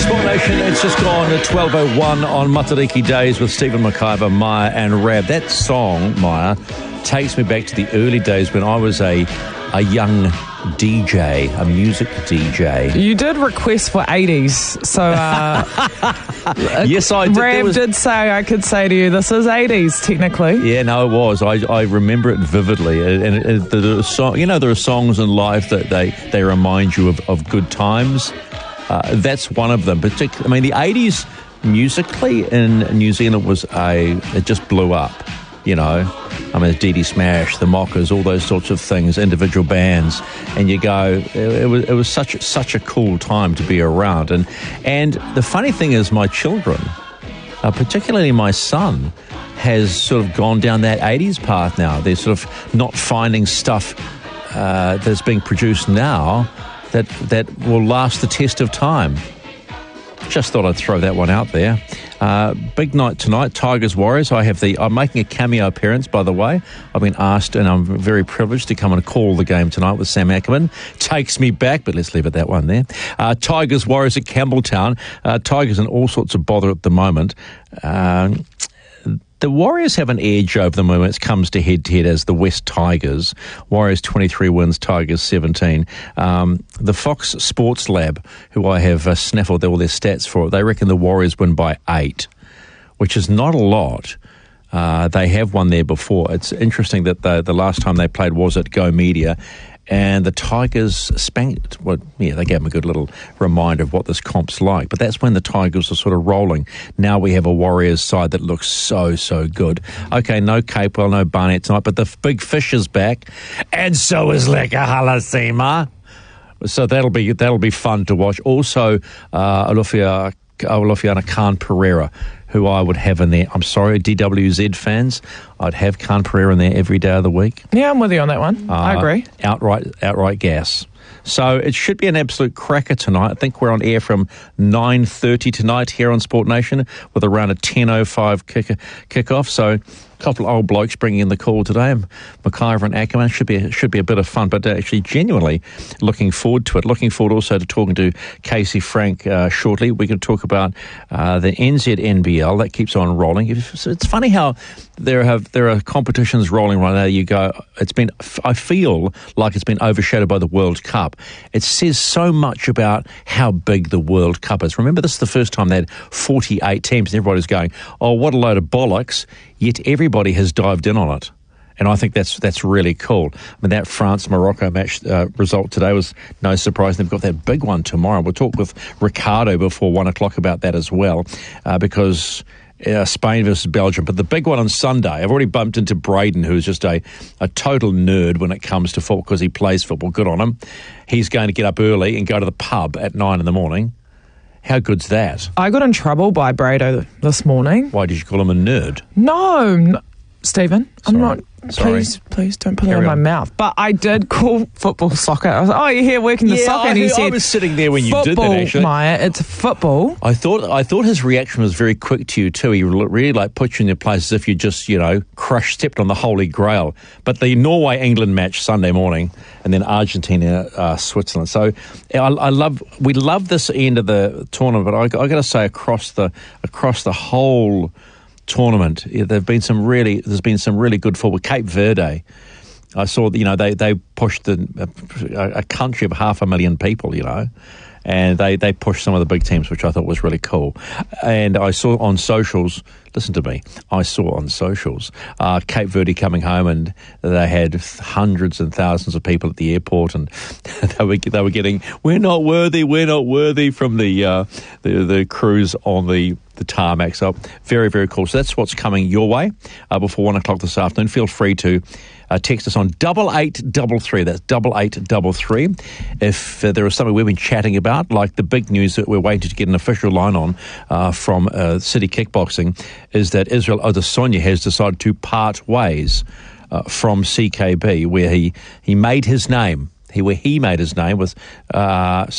Sport Nation, it's just gone to 12:01 on Matariki Days with Stephen McIver, Maya and Rab. That song, Maya, takes me back to the early days when I was a young DJ, a music DJ. You did request for 80s, so yes, I did. Rab did say I could say to you, this is 80s, technically. Yeah, no, it was. I remember it vividly. And there are songs in life that they remind you of good times. That's one of them. Particularly, I mean, the 80s musically in New Zealand it just blew up, you know. I mean, Dee Dee Smash, the Mockers, all those sorts of things, individual bands, and you go, it was such a cool time to be around. And the funny thing is, my children, particularly my son, has sort of gone down that 80s path now. They're sort of not finding stuff that's being produced now that will last the test of time. Just thought I'd throw that one out there. Big night tonight, Tigers Warriors. I'm making a cameo appearance, by the way. I've been asked, and I'm very privileged to come and call the game tonight with Sam Ackerman. Takes me back, but let's leave it that one there. Tigers Warriors at Campbelltown. Tigers in all sorts of bother at the moment. The Warriors have an edge over them when it comes to head-to-head as the West Tigers. Warriors 23 wins, Tigers 17. The Fox Sports Lab, who I have snaffled all their stats for, they reckon the Warriors win by 8, which is not a lot. They have won there before. It's interesting that the last time they played was at Go Media, and the Tigers spanked. Well, yeah, they gave them a good little reminder of what this comp's like. But that's when the Tigers are sort of rolling. Now we have a Warriors side that looks so good. Okay, no Capewell, no Barnett tonight, but the big fish is back, and so is Leka Halasima. So that'll be fun to watch. Also, Olufiana Khan Pereira, who I would have in there. I'm sorry, DWZ fans, I'd have Khan Pereira in there every day of the week. Yeah, I'm with you on that one. I agree. Outright gas. So it should be an absolute cracker tonight. I think we're on air from 9:30 tonight here on Sport Nation with around a 10:05 kickoff. So a couple of old blokes bringing in the call today. McIver and Ackerman should be a bit of fun, but actually genuinely looking forward to it. Looking forward also to talking to Casey Frank shortly. We can talk about the NZNBL that keeps on rolling. It's funny how there are competitions rolling right now. You go, I feel like it's been overshadowed by the World Cup. It says so much about how big the World Cup is. Remember, this is the first time they had 48 teams, and everybody's going, oh, what a load of bollocks. Yet everybody has dived in on it. And I think that's really cool. I mean, that France-Morocco match result today was no surprise. They've got that big one tomorrow. We'll talk with Ricardo before 1 o'clock about that as well, because Spain versus Belgium. But the big one on Sunday, I've already bumped into Braden, who's just a total nerd when it comes to football because he plays football. Good on him. He's going to get up early and go to the pub at 9 in the morning. How good's that? I got in trouble by Brado this morning. Why did you call him a nerd? No, Stephen, I'm not. Sorry. Please don't put it in my mouth. But I did call football soccer. I was like, oh, you're here working the soccer. And he said, I was sitting there when you did that, actually. Maya, it's football. I thought his reaction was very quick to you, too. He really put you in your place as if you just, stepped on the Holy Grail. But the Norway-England match Sunday morning, and then Argentina-Switzerland. So we love this end of the tournament, but I got to say across the whole tournament, there's been some really good football. Cape Verde, I saw, they pushed a country of 500,000 people, and they pushed some of the big teams, which I thought was really cool. And I saw on socials, Cape Verde coming home, and they had hundreds and thousands of people at the airport, and they were getting, we're not worthy from the crews on the tarmac. So very, very cool. So that's what's coming your way before 1 o'clock this afternoon. Feel free to text us on 8833. That's 8833. If there is something we've been chatting about, like the big news that we're waiting to get an official line on from City Kickboxing, is that Israel Adesanya has decided to part ways from CKB, where he made his name. He made his name with